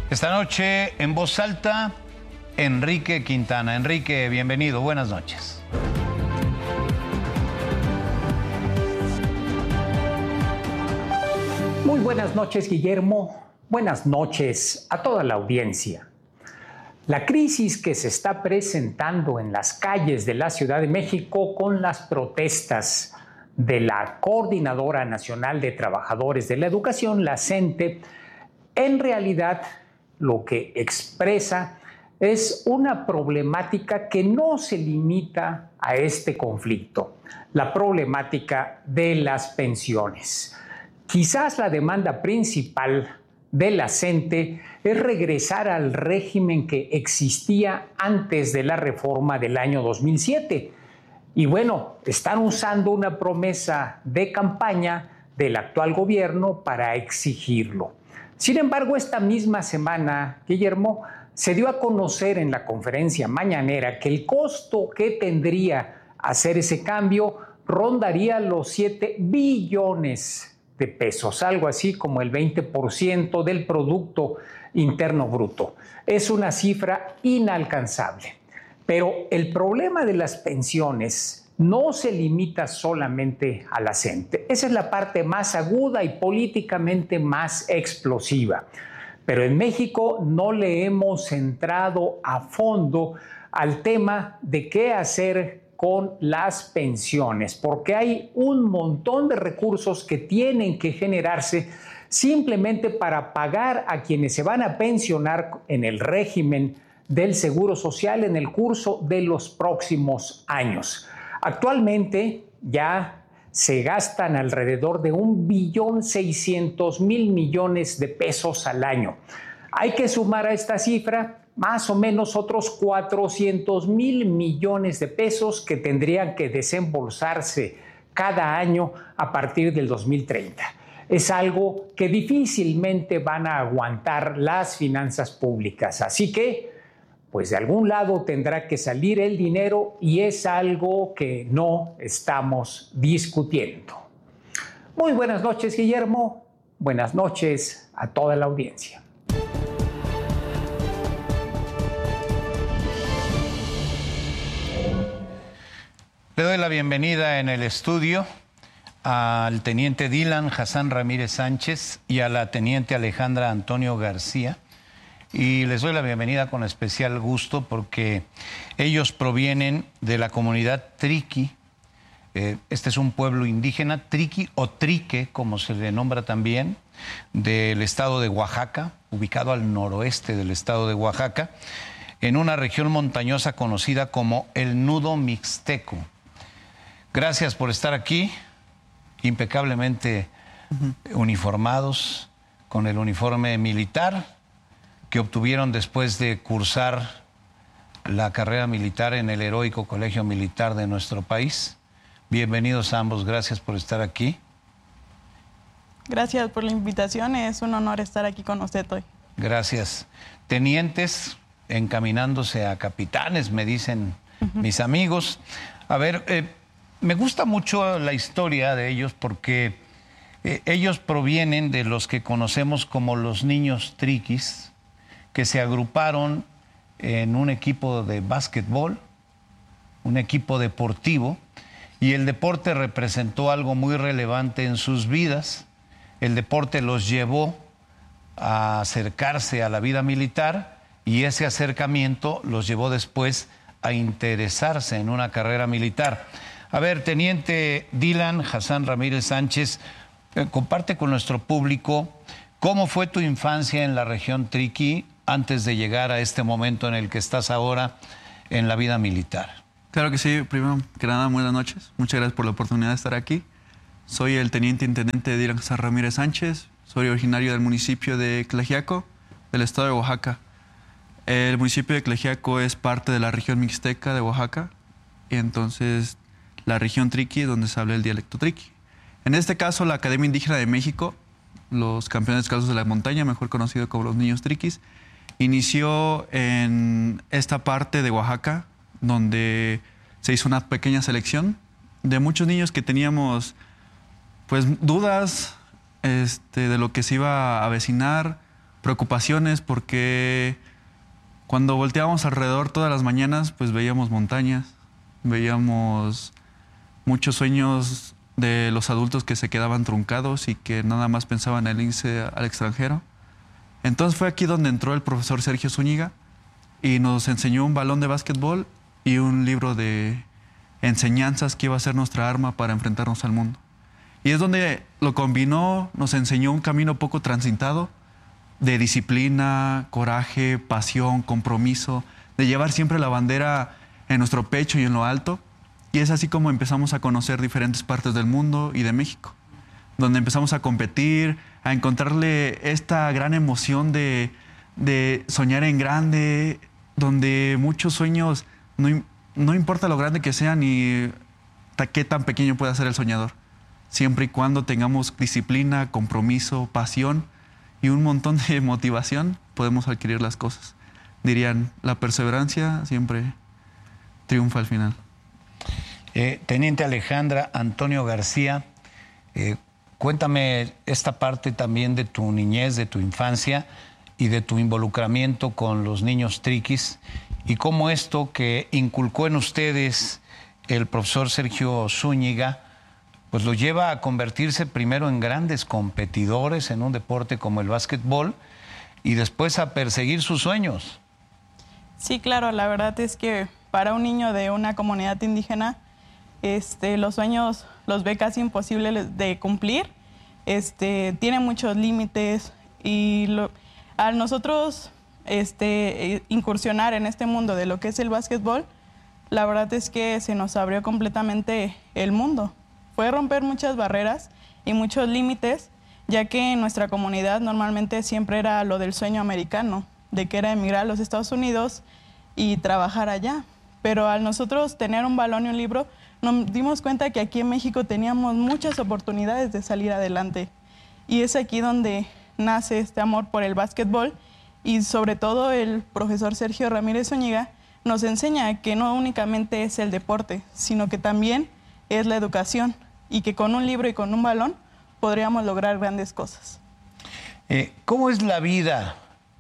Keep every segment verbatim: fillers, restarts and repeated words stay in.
Esta noche, en voz alta, Enrique Quintana. Enrique, bienvenido, buenas noches. Muy buenas noches, Guillermo. Buenas noches a toda la audiencia. La crisis que se está presentando en las calles de la Ciudad de México con las protestas de la Coordinadora Nacional de Trabajadores de la Educación, la CENTE, en realidad lo que expresa es una problemática que no se limita a este conflicto, la problemática de las pensiones. Quizás la demanda principal de la CENTE es regresar al régimen que existía antes de la reforma del año dos mil siete. Y bueno, están usando una promesa de campaña del actual gobierno para exigirlo. Sin embargo, esta misma semana, Guillermo, se dio a conocer en la conferencia mañanera que el costo que tendría hacer ese cambio rondaría los siete billones de pesos, algo así como el veinte por ciento del Producto Interno Bruto. Es una cifra inalcanzable. Pero el problema de las pensiones no se limita solamente a la CENTE. Esa es la parte más aguda y políticamente más explosiva. Pero en México no le hemos entrado a fondo al tema de qué hacer con las pensiones, porque hay un montón de recursos que tienen que generarse simplemente para pagar a quienes se van a pensionar en el régimen del Seguro Social en el curso de los próximos años. Actualmente ya se gastan alrededor de un billón seiscientos mil millones de pesos al año. Hay que sumar a esta cifra más o menos otros cuatrocientos mil millones de pesos que tendrían que desembolsarse cada año a partir del dos mil treinta. Es algo que difícilmente van a aguantar las finanzas públicas. Así que, pues de algún lado tendrá que salir el dinero y es algo que no estamos discutiendo. Muy buenas noches, Guillermo. Buenas noches a toda la audiencia. Le doy la bienvenida en el estudio al teniente Dylan Hassan Ramírez Sánchez y a la teniente Alejandra Antonio García. Y les doy la bienvenida con especial gusto porque ellos provienen de la comunidad Triqui. Eh, este es un pueblo indígena, Triqui o Trique, como se le nombra también, del estado de Oaxaca, ubicado al noroeste del estado de Oaxaca, en una región montañosa conocida como el Nudo Mixteco. Gracias por estar aquí, impecablemente uh-huh. uniformados, con el uniforme militar que obtuvieron después de cursar la carrera militar en el heroico Colegio Militar de nuestro país. Bienvenidos a ambos, gracias por estar aquí. Gracias por la invitación, es un honor estar aquí con usted hoy. Gracias. Tenientes encaminándose a capitanes, me dicen uh-huh. mis amigos. A ver, eh, me gusta mucho la historia de ellos porque eh, ellos provienen de los que conocemos como los niños triquis, que se agruparon en un equipo de básquetbol, un equipo deportivo, y el deporte representó algo muy relevante en sus vidas. El deporte los llevó a acercarse a la vida militar y ese acercamiento los llevó después a interesarse en una carrera militar. A ver, teniente Dylan Hassan Ramírez Sánchez, eh, comparte con nuestro público cómo fue tu infancia en la región Triqui antes de llegar a este momento en el que estás ahora en la vida militar. Claro que sí. Primero que nada, buenas noches. Muchas gracias por la oportunidad de estar aquí. Soy el teniente intendente Dylan Hassan Ramírez Sánchez. Soy originario del municipio de Tlaxiaco, del estado de Oaxaca. El municipio de Tlaxiaco es parte de la región mixteca de Oaxaca y entonces la región Triqui, donde se habla el dialecto Triqui. En este caso, la Academia Indígena de México, los campeones descalzos de la montaña, mejor conocido como los niños triquis, inició en esta parte de Oaxaca, donde se hizo una pequeña selección de muchos niños que teníamos pues dudas este, de lo que se iba a avecinar preocupaciones porque cuando volteábamos alrededor todas las mañanas, pues veíamos montañas, veíamos muchos sueños de los adultos que se quedaban truncados y que nada más pensaban en irse al extranjero. Entonces fue aquí donde entró el profesor Sergio Zúñiga y nos enseñó un balón de básquetbol y un libro de enseñanzas que iba a ser nuestra arma para enfrentarnos al mundo. Y es donde lo combinó, nos enseñó un camino poco transitado de disciplina, coraje, pasión, compromiso, de llevar siempre la bandera en nuestro pecho y en lo alto. Y es así como empezamos a conocer diferentes partes del mundo y de México, donde empezamos a competir, a encontrarle esta gran emoción de, de soñar en grande, donde muchos sueños, no, no importa lo grande que sean ni qué tan pequeño pueda ser el soñador, siempre y cuando tengamos disciplina, compromiso, pasión y un montón de motivación, podemos adquirir las cosas. Dirían, la perseverancia siempre triunfa al final. Eh, Teniente Alejandra Antonio García, eh, cuéntame esta parte también de tu niñez, de tu infancia y de tu involucramiento con los niños triquis y cómo esto que inculcó en ustedes el profesor Sergio Zúñiga, pues lo lleva a convertirse primero en grandes competidores en un deporte como el básquetbol y después a perseguir sus sueños. Sí, claro, la verdad es que para un niño de una comunidad indígena, este, los sueños los ve casi imposibles de cumplir, este, tiene muchos límites y lo, al nosotros este, incursionar en este mundo de lo que es el básquetbol, la verdad es que se nos abrió completamente el mundo. Fue romper muchas barreras y muchos límites, ya que en nuestra comunidad normalmente siempre era lo del sueño americano, de que era emigrar a los Estados Unidos y trabajar allá. Pero al nosotros tener un balón y un libro, nos dimos cuenta que aquí en México teníamos muchas oportunidades de salir adelante. Y es aquí donde nace este amor por el básquetbol y sobre todo el profesor Sergio Ramírez Zúñiga nos enseña que no únicamente es el deporte, sino que también es la educación y que con un libro y con un balón podríamos lograr grandes cosas. Eh, ¿Cómo es la vida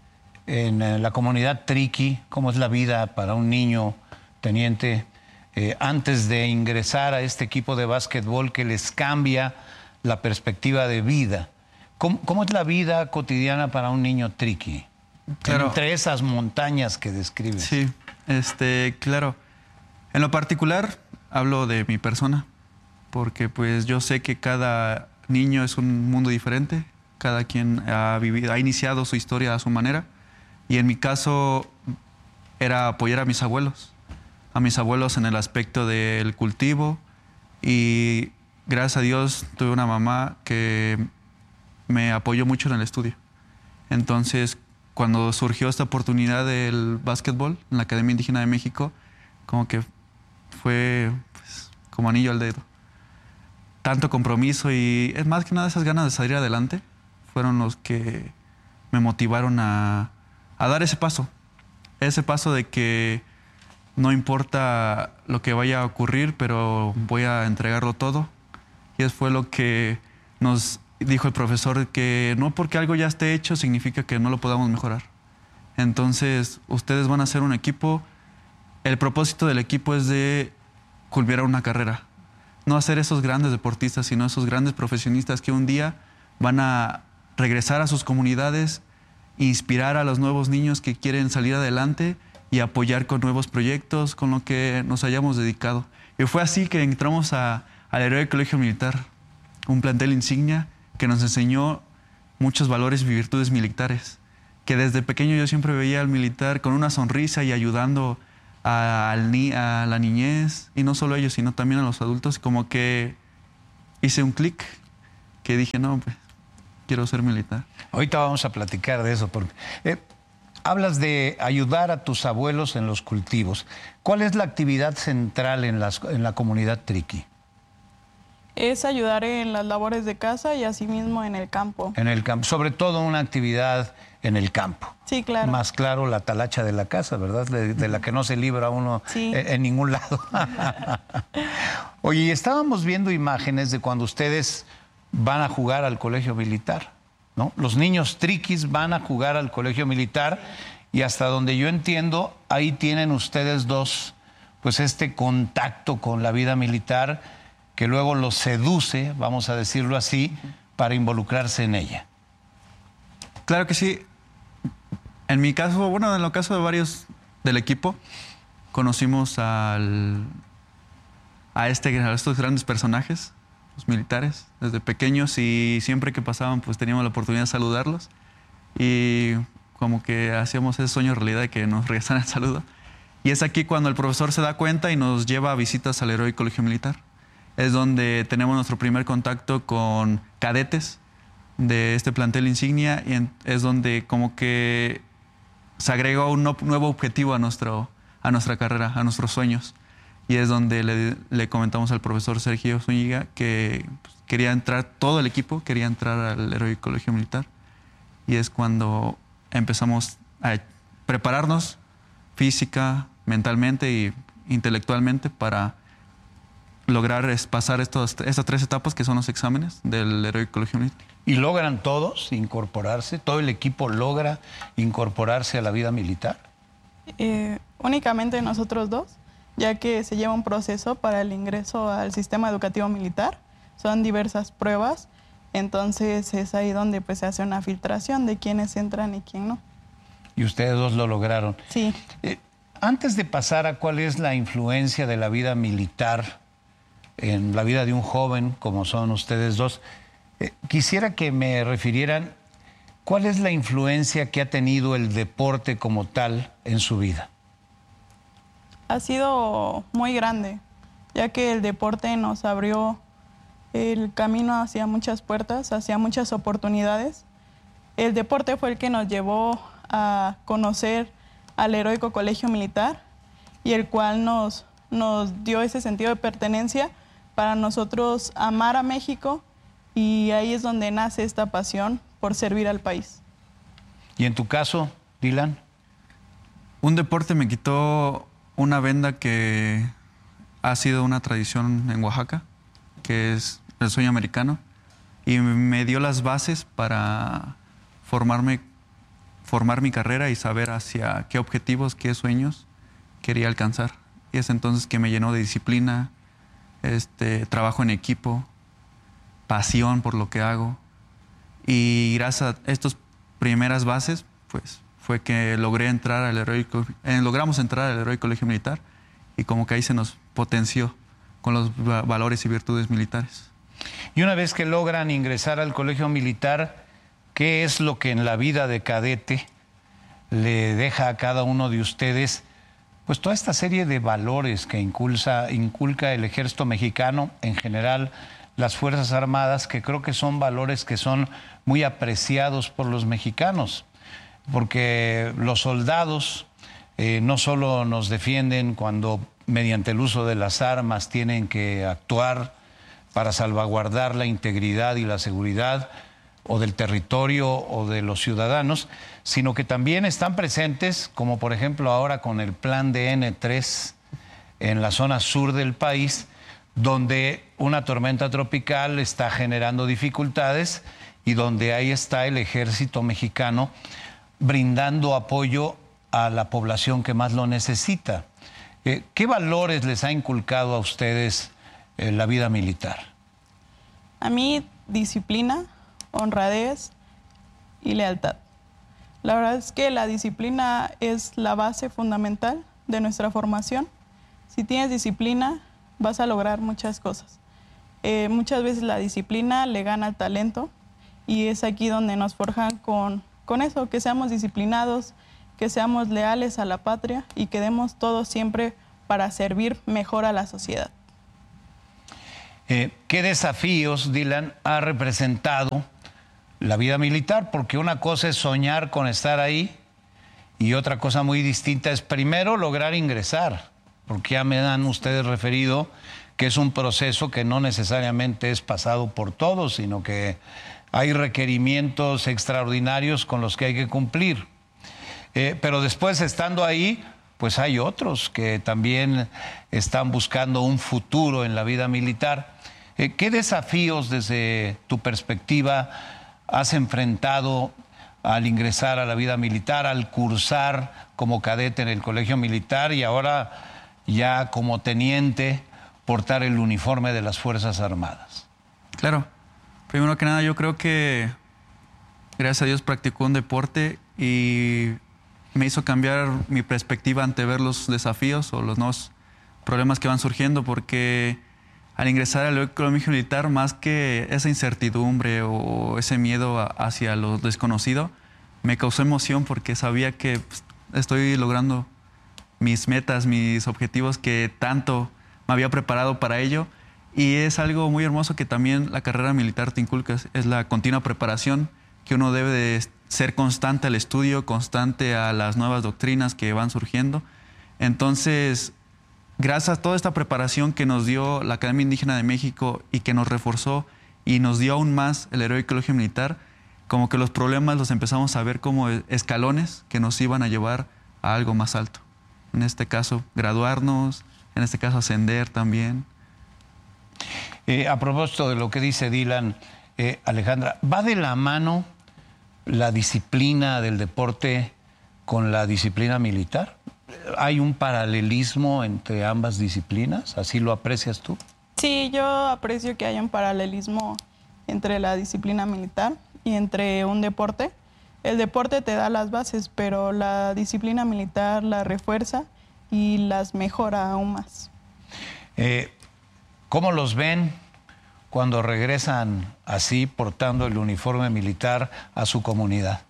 en la comunidad triqui? ¿Cómo es la vida para un niño, teniente, eh, antes de ingresar a este equipo de básquetbol que les cambia la perspectiva de vida? ¿Cómo, cómo es la vida cotidiana para un niño triqui? Claro. Entre esas montañas que describes. Sí, este, claro. En lo particular, hablo de mi persona, porque pues yo sé que cada niño es un mundo diferente, cada quien ha vivido, ha iniciado su historia a su manera, y en mi caso era apoyar a mis abuelos, a mis abuelos en el aspecto del cultivo, y gracias a Dios tuve una mamá que me apoyó mucho en el estudio. Entonces, cuando surgió esta oportunidad del básquetbol en la Academia Indígena de México, como que fue pues, como anillo al dedo. Tanto compromiso y es más que nada esas ganas de salir adelante fueron los que me motivaron a, a dar ese paso. Ese paso de que no importa lo que vaya a ocurrir, pero voy a entregarlo todo. Y eso fue lo que nos dijo el profesor, que no porque algo ya esté hecho significa que no lo podamos mejorar. Entonces, ustedes van a ser un equipo. El propósito del equipo es de culminar una carrera. No hacer esos grandes deportistas, sino esos grandes profesionistas que un día van a regresar a sus comunidades, inspirar a los nuevos niños que quieren salir adelante y apoyar con nuevos proyectos, con lo que nos hayamos dedicado. Y fue así que entramos a, al Heroico Colegio Militar, un plantel insignia que nos enseñó muchos valores y virtudes militares, que desde pequeño yo siempre veía al militar con una sonrisa y ayudando a, a la niñez, y no solo a ellos, sino también a los adultos, como que hice un clic que dije, no, pues, quiero ser militar. Ahorita vamos a platicar de eso, porque eh, hablas de ayudar a tus abuelos en los cultivos. ¿Cuál es la actividad central en, las, en la comunidad triqui? Es ayudar en las labores de casa y asimismo en el campo. En el campo, sobre todo una actividad en el campo. Sí, claro. Más claro, la talacha de la casa, ¿verdad? De, de la que no se libra uno sí. en, en ningún lado. Oye, estábamos viendo imágenes de cuando ustedes van a jugar al colegio militar, ¿no? Los niños triquis van a jugar al colegio militar y hasta donde yo entiendo, ahí tienen ustedes dos, pues este contacto con la vida militar que luego los seduce, vamos a decirlo así, para involucrarse en ella. Claro que sí. En mi caso, bueno, en el caso de varios del equipo, conocimos al, a, este, a estos grandes personajes, los militares, desde pequeños, y siempre que pasaban, pues teníamos la oportunidad de saludarlos. Y como que hacíamos ese sueño realidad de que nos regresaran el saludo. Y es aquí cuando el profesor se da cuenta y nos lleva a visitas al Heroico Colegio Militar. Es donde tenemos nuestro primer contacto con cadetes de este plantel insignia y en, es donde como que se agregó un no, nuevo objetivo a, nuestro, a nuestra carrera, a nuestros sueños. Y es donde le, le comentamos al profesor Sergio Zúñiga que pues, quería entrar, todo el equipo quería entrar al Heroico Colegio Militar. Y es cuando empezamos a prepararnos física, mentalmente y intelectualmente para lograr es, pasar estos, estas tres etapas que son los exámenes del Heroico Colegio Militar. ¿Y logran todos incorporarse? ¿Todo el equipo logra incorporarse a la vida militar? Eh, únicamente nosotros dos, ya que se lleva un proceso para el ingreso al sistema educativo militar. Son diversas pruebas, entonces es ahí donde pues, se hace una filtración de quiénes entran y quién no. Y ustedes dos lo lograron. Sí. Eh, antes de pasar a cuál es la influencia de la vida militar en la vida de un joven, como son ustedes dos, eh, quisiera que me refirieran cuál es la influencia que ha tenido el deporte como tal en su vida. Ha sido muy grande, ya que el deporte nos abrió el camino hacia muchas puertas, hacia muchas oportunidades. El deporte fue el que nos llevó a conocer al Heroico Colegio Militar y el cual nos, nos dio ese sentido de pertenencia para nosotros amar a México, y ahí es donde nace esta pasión por servir al país. ¿Y en tu caso, Dylan? Un deporte me quitó una venda que ha sido una tradición en Oaxaca, que es el sueño americano, y me dio las bases para formarme, formar mi carrera y saber hacia qué objetivos, qué sueños quería alcanzar. Y es entonces que me llenó de disciplina, este, trabajo en equipo, pasión por lo que hago. Y gracias a estas primeras bases, pues fue que logré entrar al heroico, eh, logramos entrar al Heroico Colegio Militar, y como que ahí se nos potenció con los valores y virtudes militares. Y una vez que logran ingresar al colegio militar, ¿qué es lo que en la vida de cadete le deja a cada uno de ustedes pues toda esta serie de valores que inculca, inculca el ejército mexicano, en general las Fuerzas Armadas, que creo que son valores que son muy apreciados por los mexicanos? Porque los soldados eh, no solo nos defienden cuando mediante el uso de las armas tienen que actuar para salvaguardar la integridad y la seguridad o del territorio o de los ciudadanos, sino que también están presentes, como por ejemplo ahora con el plan de ene tres en la zona sur del país, donde una tormenta tropical está generando dificultades y donde ahí está el ejército mexicano brindando apoyo a la población que más lo necesita. Eh, ¿Qué valores les ha inculcado a ustedes eh, la vida militar? A mí, disciplina, honradez y lealtad. La verdad es que la disciplina es la base fundamental de nuestra formación. Si tienes disciplina, vas a lograr muchas cosas. Eh, muchas veces la disciplina le gana al talento, y es aquí donde nos forjan con, con eso, que seamos disciplinados, que seamos leales a la patria y que demos todo siempre para servir mejor a la sociedad. Eh, ¿Qué desafíos, Dylan, ha representado la vida militar? Porque una cosa es soñar con estar ahí y otra cosa muy distinta es primero lograr ingresar, porque ya me han ustedes referido que es un proceso que no necesariamente es pasado por todos, sino que hay requerimientos extraordinarios con los que hay que cumplir. Eh, pero después, estando ahí, pues hay otros que también están buscando un futuro en la vida militar. Eh, ¿Qué desafíos, desde tu perspectiva, has enfrentado al ingresar a la vida militar, al cursar como cadete en el colegio militar y ahora ya como teniente portar el uniforme de las Fuerzas Armadas? Claro. Primero que nada, yo creo que gracias a Dios practicó un deporte y me hizo cambiar mi perspectiva ante ver los desafíos o los nuevos problemas que van surgiendo, porque al ingresar al colegio militar, más que esa incertidumbre o ese miedo hacia lo desconocido, me causó emoción porque sabía que pues, estoy logrando mis metas, mis objetivos que tanto me había preparado para ello. Y es algo muy hermoso que también la carrera militar te inculca, es la continua preparación, que uno debe de ser constante al estudio, constante a las nuevas doctrinas que van surgiendo. Entonces, gracias a toda esta preparación que nos dio la Academia Indígena de México y que nos reforzó y nos dio aún más el heroico colegio militar, como que los problemas los empezamos a ver como escalones que nos iban a llevar a algo más alto. En este caso, graduarnos, en este caso, ascender también. Eh, a propósito de lo que dice Dylan, eh, Alejandra, ¿va de la mano la disciplina del deporte con la disciplina militar? ¿Hay un paralelismo entre ambas disciplinas? ¿Así lo aprecias tú? Sí, yo aprecio que haya un paralelismo entre la disciplina militar y entre un deporte. El deporte te da las bases, pero la disciplina militar la refuerza y las mejora aún más. Eh, ¿Cómo los ven cuando regresan así, portando el uniforme militar a su comunidad?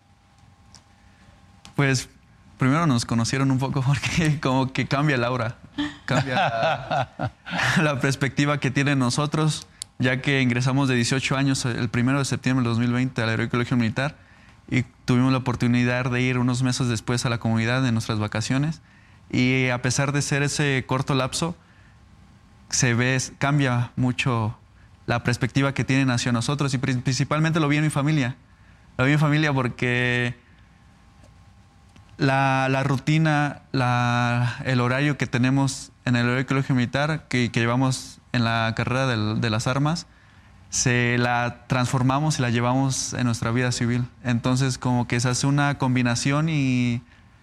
Pues primero nos conocieron un poco porque como que cambia el aura, cambia la, la perspectiva que tienen nosotros, ya que ingresamos de dieciocho años el primero de septiembre del dos mil veinte al Heroico Colegio Militar y tuvimos la oportunidad de ir unos meses después a la comunidad en nuestras vacaciones, y a pesar de ser ese corto lapso, se ve, cambia mucho la perspectiva que tienen hacia nosotros, y principalmente lo vi en mi familia. Lo vi en mi familia porque la, la rutina, la, el horario que tenemos en el Heroico Colegio Militar, que, que llevamos en la carrera del, de las armas, se la transformamos y la llevamos en nuestra vida civil. Entonces, como que se hace una combinación, y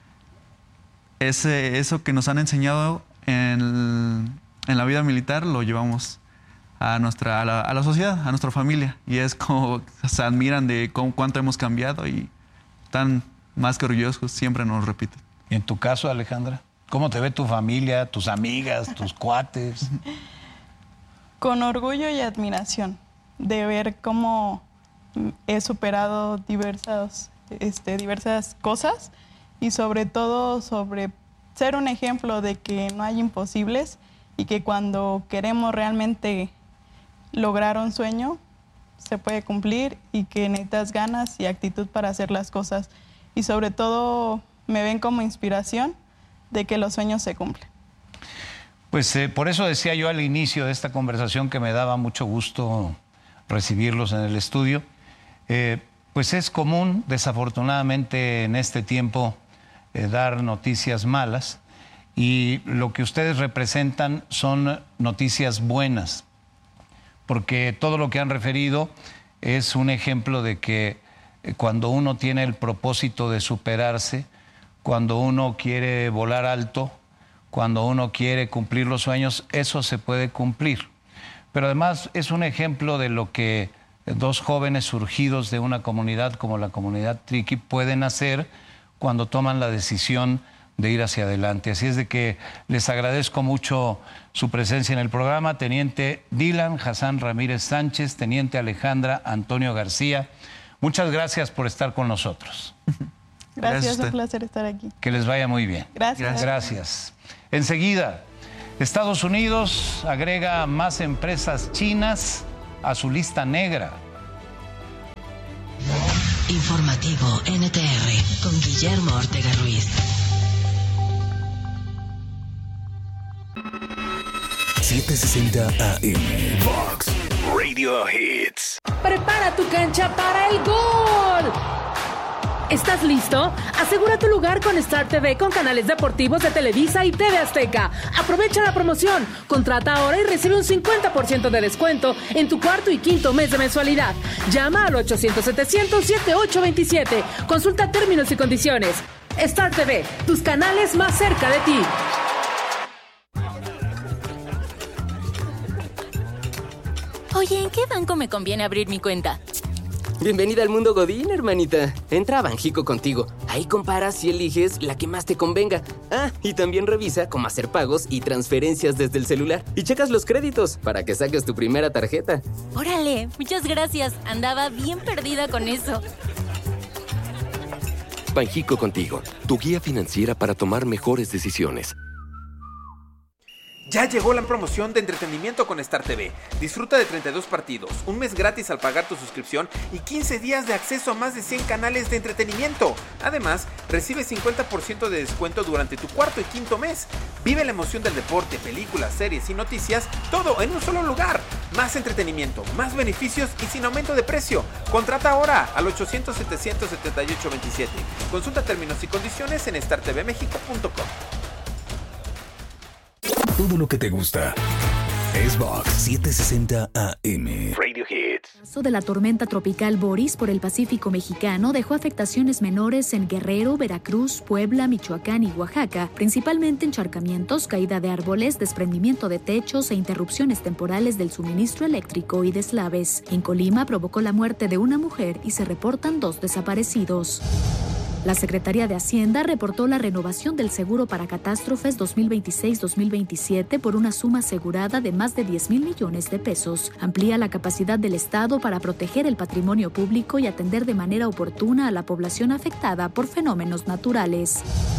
ese, eso que nos han enseñado en, en la vida militar lo llevamos a nuestra a la, a la sociedad, a nuestra familia, y es como se admiran de cómo, cuánto hemos cambiado, y están más que orgullosos, siempre nos repiten. ¿Y en tu caso, Alejandra? ¿Cómo te ve tu familia, tus amigas, tus cuates? Con orgullo y admiración de ver cómo he superado diversas, este, diversas cosas, y sobre todo sobre ser un ejemplo de que no hay imposibles y que cuando queremos realmente lograr un sueño se puede cumplir, y que necesitas ganas y actitud para hacer las cosas, y sobre todo me ven como inspiración de que los sueños se cumplen. Pues eh, por eso decía yo al inicio de esta conversación que me daba mucho gusto recibirlos en el estudio. Eh, pues es común, desafortunadamente, en este tiempo eh, dar noticias malas, y lo que ustedes representan son noticias buenas, porque todo lo que han referido es un ejemplo de que eh, cuando uno tiene el propósito de superarse, cuando uno quiere volar alto, cuando uno quiere cumplir los sueños, eso se puede cumplir. Pero además es un ejemplo de lo que dos jóvenes surgidos de una comunidad como la comunidad Triqui pueden hacer cuando toman la decisión de ir hacia adelante. Así es de que les agradezco mucho su presencia en el programa. Teniente Dylan Hassan Ramírez Sánchez, Teniente Alejandra Antonio García, muchas gracias por estar con nosotros. Gracias, Gracias, un placer estar aquí. Que les vaya muy bien. Gracias. Gracias. Enseguida, Estados Unidos agrega más empresas chinas a su lista negra. Informativo N T R con Guillermo Ortega Ruiz. setecientos sesenta A M Vox Radio Hits. Prepara tu cancha para el gol. ¿Estás listo? Asegura tu lugar con Star T V con canales deportivos de Televisa y T V Azteca. Aprovecha la promoción. Contrata ahora y recibe un cincuenta por ciento de descuento en tu cuarto y quinto mes de mensualidad. Llama al ochocientos setecientos setenta y ocho veintisiete. Consulta términos y condiciones. Star T V, tus canales más cerca de ti. Oye, ¿en qué banco me conviene abrir mi cuenta? Bienvenida al mundo Godín, hermanita. Entra a Banjico Contigo. Ahí comparas y eliges la que más te convenga. Ah, y también revisa cómo hacer pagos y transferencias desde el celular. Y checas los créditos para que saques tu primera tarjeta. Órale, muchas gracias. Andaba bien perdida con eso. Banjico Contigo, tu guía financiera para tomar mejores decisiones. Ya llegó la promoción de entretenimiento con Star T V. Disfruta de treinta y dos partidos, un mes gratis al pagar tu suscripción y quince días de acceso a más de cien canales de entretenimiento. Además, recibe cincuenta por ciento de descuento durante tu cuarto y quinto mes. Vive la emoción del deporte, películas, series y noticias, todo en un solo lugar. Más entretenimiento, más beneficios y sin aumento de precio. Contrata ahora al ochocientos setecientos setenta y ocho veintisiete. Consulta términos y condiciones en star t v mexico punto com. Todo lo que te gusta es Vox setecientos sesenta A M. Radio Hits. El paso de la tormenta tropical Boris por el Pacífico mexicano dejó afectaciones menores en Guerrero, Veracruz, Puebla, Michoacán y Oaxaca, principalmente encharcamientos, caída de árboles, desprendimiento de techos e interrupciones temporales del suministro eléctrico y deslaves. En Colima provocó la muerte de una mujer y se reportan dos desaparecidos. La Secretaría de Hacienda reportó la renovación del seguro para catástrofes dos mil veintiséis dos mil veintisiete por una suma asegurada de más de diez mil millones de pesos. Amplía la capacidad del Estado para proteger el patrimonio público y atender de manera oportuna a la población afectada por fenómenos naturales.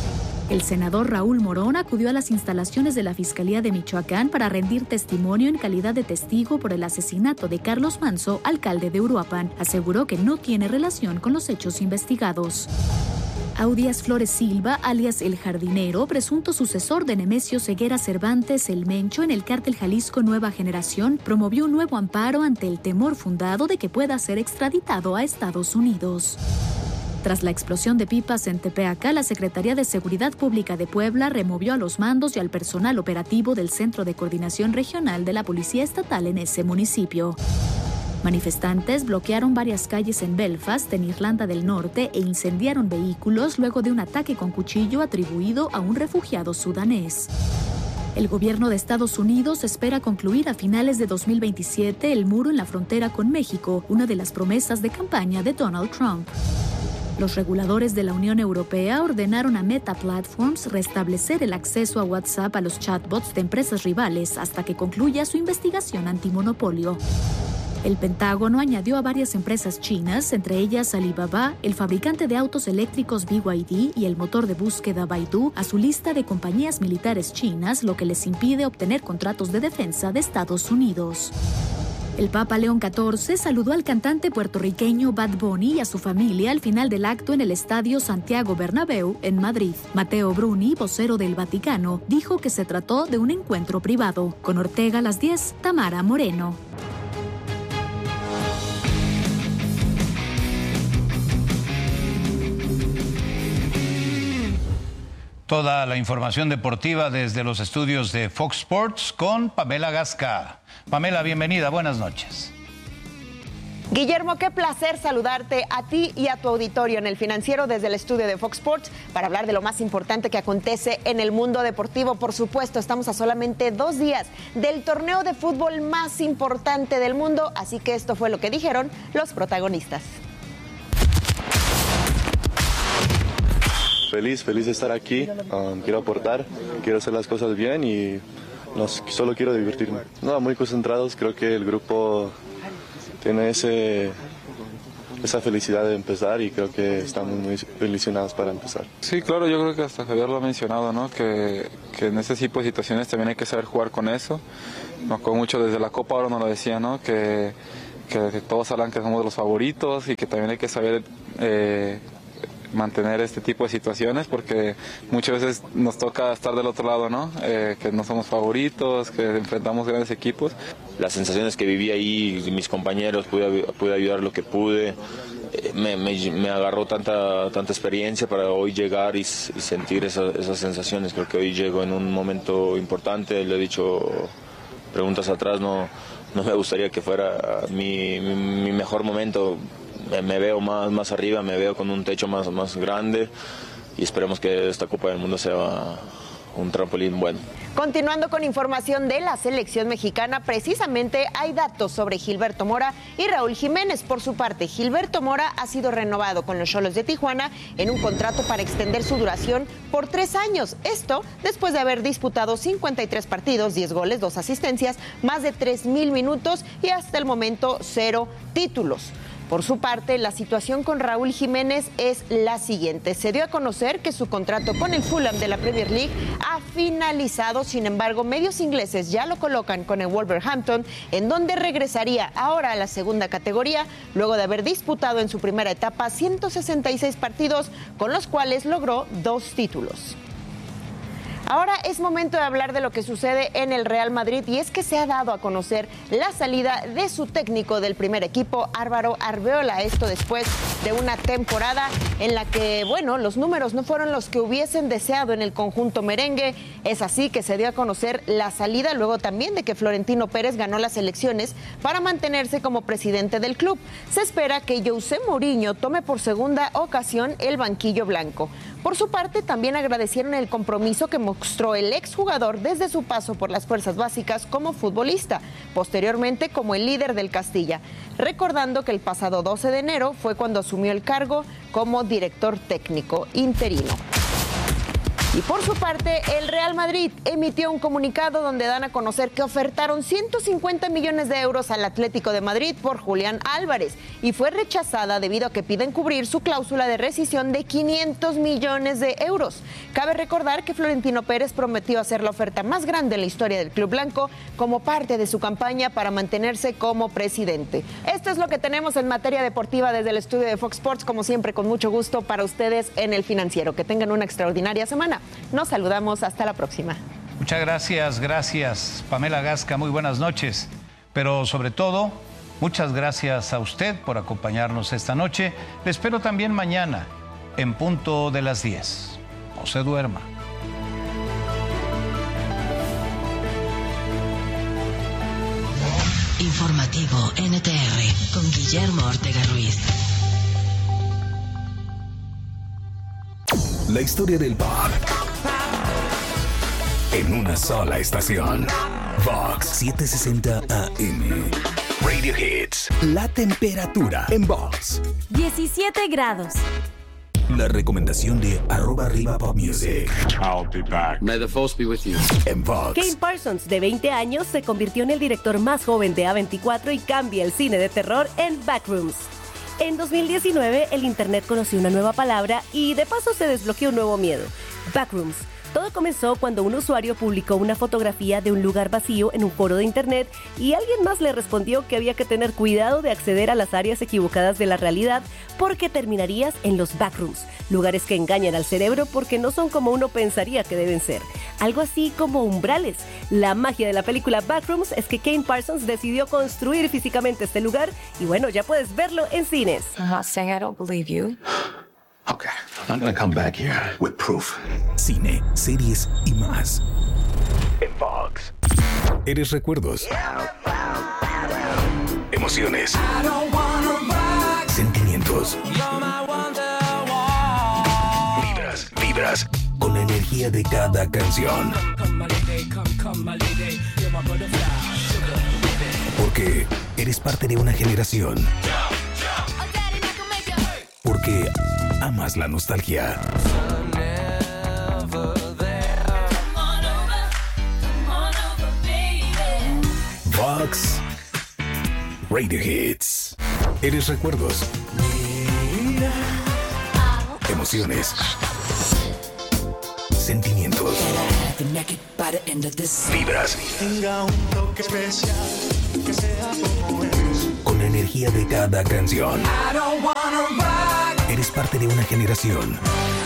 El senador Raúl Morón acudió a las instalaciones de la Fiscalía de Michoacán para rendir testimonio en calidad de testigo por el asesinato de Carlos Manso, alcalde de Uruapan. Aseguró que no tiene relación con los hechos investigados. Audias Flores Silva, alias El Jardinero, presunto sucesor de Nemesio Ceguera Cervantes, El Mencho, en el cártel Jalisco Nueva Generación, promovió un nuevo amparo ante el temor fundado de que pueda ser extraditado a Estados Unidos. Tras la explosión de pipas en Tepeaca, la Secretaría de Seguridad Pública de Puebla removió a los mandos y al personal operativo del Centro de Coordinación Regional de la Policía Estatal en ese municipio. Manifestantes bloquearon varias calles en Belfast, en Irlanda del Norte, e incendiaron vehículos luego de un ataque con cuchillo atribuido a un refugiado sudanés. El gobierno de Estados Unidos espera concluir a finales de dos mil veintisiete el muro en la frontera con México, una de las promesas de campaña de Donald Trump. Los reguladores de la Unión Europea ordenaron a Meta Platforms restablecer el acceso a WhatsApp a los chatbots de empresas rivales hasta que concluya su investigación antimonopolio. El Pentágono añadió a varias empresas chinas, entre ellas Alibaba, el fabricante de autos eléctricos B Y D y el motor de búsqueda Baidu, a su lista de compañías militares chinas, lo que les impide obtener contratos de defensa de Estados Unidos. El Papa León catorce saludó al cantante puertorriqueño Bad Bunny y a su familia al final del acto en el Estadio Santiago Bernabéu, en Madrid. Matteo Bruni, vocero del Vaticano, dijo que se trató de un encuentro privado. Con Ortega a las diez, Tamara Moreno. Toda la información deportiva desde los estudios de Fox Sports con Pamela Gasca. Pamela, bienvenida, buenas noches. Guillermo, qué placer saludarte a ti y a tu auditorio en El Financiero desde el estudio de Fox Sports para hablar de lo más importante que acontece en el mundo deportivo. Por supuesto, estamos a solamente dos días del torneo de fútbol más importante del mundo, así que esto fue lo que dijeron los protagonistas. Feliz, feliz de estar aquí, um, quiero aportar, quiero hacer las cosas bien y no, solo quiero divertirme. No, muy concentrados, creo que el grupo tiene ese, esa felicidad de empezar y creo que estamos muy ilusionados para empezar. Sí, claro, yo creo que hasta Javier lo ha mencionado, ¿no? Que, que en ese tipo de situaciones también hay que saber jugar con eso. Me acuerdo mucho desde la Copa Oro nos lo decía, ¿no? Que, que todos hablan que somos los favoritos y que también hay que saber eh, mantener este tipo de situaciones porque muchas veces nos toca estar del otro lado, ¿no? Eh, que no somos favoritos, que enfrentamos grandes equipos. Las sensaciones que viví ahí, mis compañeros, pude, pude ayudar lo que pude. Eh, me, me, me agarró tanta, tanta experiencia para hoy llegar y, y sentir esa, esas sensaciones. Creo que hoy llego en un momento importante, le he dicho preguntas atrás, no, no me gustaría que fuera mi, mi, mi mejor momento. Me, me veo más, más arriba, me veo con un techo más, más grande y esperemos que esta Copa del Mundo sea un trampolín bueno. Continuando con información de la selección mexicana, precisamente hay datos sobre Gilberto Mora y Raúl Jiménez. Por su parte, Gilberto Mora ha sido renovado con los Xolos de Tijuana en un contrato para extender su duración por tres años. Esto después de haber disputado cincuenta y tres partidos, diez goles, dos asistencias, más de tres mil minutos y hasta el momento cero títulos. Por su parte, la situación con Raúl Jiménez es la siguiente. Se dio a conocer que su contrato con el Fulham de la Premier League ha finalizado. Sin embargo, medios ingleses ya lo colocan con el Wolverhampton, en donde regresaría ahora a la segunda categoría, luego de haber disputado en su primera etapa ciento sesenta y seis partidos, con los cuales logró dos títulos. Ahora es momento de hablar de lo que sucede en el Real Madrid, y es que se ha dado a conocer la salida de su técnico del primer equipo, Álvaro Arbeloa. Esto después de una temporada en la que, bueno, los números no fueron los que hubiesen deseado en el conjunto merengue. Es así que se dio a conocer la salida luego también de que Florentino Pérez ganó las elecciones para mantenerse como presidente del club. Se espera que José Mourinho tome por segunda ocasión el banquillo blanco. Por su parte, también agradecieron el compromiso que mostró el exjugador desde su paso por las fuerzas básicas como futbolista, posteriormente como el líder del Castilla, recordando que el pasado doce de enero fue cuando asumió el cargo como director técnico interino. Y por su parte, el Real Madrid emitió un comunicado donde dan a conocer que ofertaron ciento cincuenta millones de euros al Atlético de Madrid por Julián Álvarez y fue rechazada debido a que piden cubrir su cláusula de rescisión de quinientos millones de euros. Cabe recordar que Florentino Pérez prometió hacer la oferta más grande en la historia del club blanco como parte de su campaña para mantenerse como presidente. Esto es lo que tenemos en materia deportiva desde el estudio de Fox Sports, como siempre con mucho gusto para ustedes en El Financiero. Que tengan una extraordinaria semana. Nos saludamos, hasta la próxima. Muchas gracias, gracias Pamela Gasca, muy buenas noches. Pero sobre todo, muchas gracias a usted por acompañarnos esta noche. Le espero también mañana, en punto de las diez. No se duerma. Informativo N T R con Guillermo Ortega Ruiz. La historia del pop en una sola estación. Vox setecientos sesenta A M. Radio Hits. La temperatura en Vox. diecisiete grados. La recomendación de arroba arriba pop music. I'll be back. May the force be with you. En Vox. Kane Parsons, de veinte años, se convirtió en el director más joven de A veinticuatro y cambia el cine de terror en Backrooms. En dos mil diecinueve, el internet conoció una nueva palabra y de paso se desbloqueó un nuevo miedo: Backrooms. Todo comenzó cuando un usuario publicó una fotografía de un lugar vacío en un foro de internet y alguien más le respondió que había que tener cuidado de acceder a las áreas equivocadas de la realidad porque terminarías en los backrooms, lugares que engañan al cerebro porque no son como uno pensaría que deben ser. Algo así como umbrales. La magia de la película Backrooms es que Kane Parsons decidió construir físicamente este lugar y bueno, ya puedes verlo en cines. I'm not saying I don't believe you. Okay, I'm gonna come back here with proof. Cine, series y más. En Fox. Eres recuerdos. Emociones. Sentimientos. Vibras, vibras con la energía de cada canción. Porque eres parte de una generación. Porque amas la nostalgia. Vox Radio Hits. Eres recuerdos. Emociones. Sentimientos. Vibras. Con la energía de cada canción. Eres parte de una generación.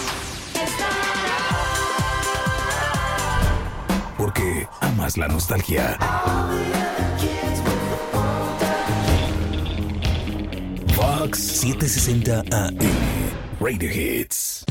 Porque amas la nostalgia. Fox setecientos sesenta A M. Radio Hits.